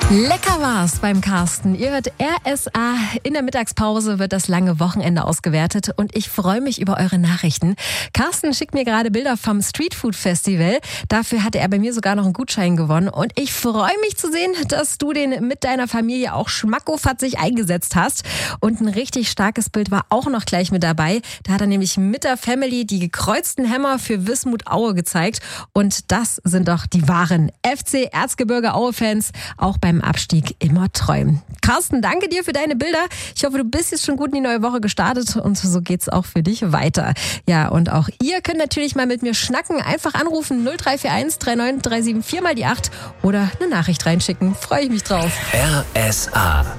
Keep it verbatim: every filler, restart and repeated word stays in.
Lecker war's beim Carsten. Ihr hört R S A. In der Mittagspause wird das lange Wochenende ausgewertet und ich freue mich über eure Nachrichten. Carsten schickt mir gerade Bilder vom Streetfood Festival. Dafür hatte er bei mir sogar noch einen Gutschein gewonnen und ich freue mich zu sehen, dass du den mit deiner Familie auch schmackofatzig eingesetzt hast. Und ein richtig starkes Bild war auch noch gleich mit dabei. Da hat er nämlich mit der Family die gekreuzten Hämmer für Wismut Aue gezeigt und das sind doch die wahren F C Erzgebirge Aue-Fans, auch beim Abstieg immer treu. Carsten, danke dir für deine Bilder. Ich hoffe, du bist jetzt schon gut in die neue Woche gestartet und so geht's auch für dich weiter. Ja, und auch ihr könnt natürlich mal mit mir schnacken. Einfach anrufen null drei vier eins drei neun drei sieben vier mal die acht oder eine Nachricht reinschicken. Freue ich mich drauf. R S A.